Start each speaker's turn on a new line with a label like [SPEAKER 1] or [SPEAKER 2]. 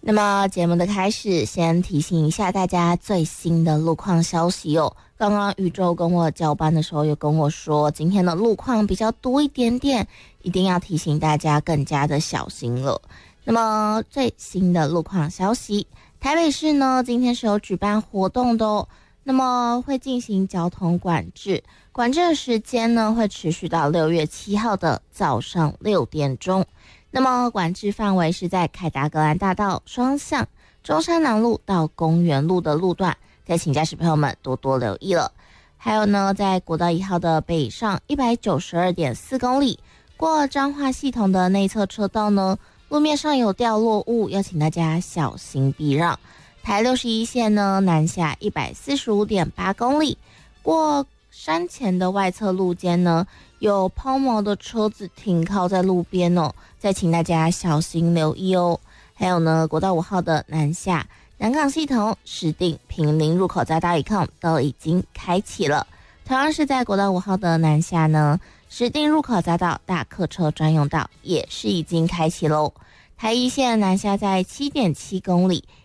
[SPEAKER 1] 那么节目的开始，先提醒一下大家最新的路况消息哦。刚刚宇宙跟我交班的时候，有跟我说今天的路况比较多一点点，一定要提醒大家更加的小心了。那么最新的路况消息，台北市呢今天是有举办活动的哦，那么会进行交通管制，管制的时间呢会持续到6月7号的早上6点钟。那么管制范围是在凯达格兰大道双向、中山南路到公园路的路段，再请驾驶朋友们多多留意了。还有呢，在国道1号的北上 192.4 公里，过彰化系统的内侧车道呢，路面上有掉落物，要请大家小心避让。台61线呢，南下 145.8 公里，过山前的外侧路肩呢，有抛锚的车子停靠在路边哦，再请大家小心留意哦。还有呢，国道5号的南下南港系统、石碇、坪林入口匝道1都已经开启了。同样是在国道5号的南下呢，石碇入口匝道大客车专用道也是已经开启喽。台1线南下在 7.7 公里，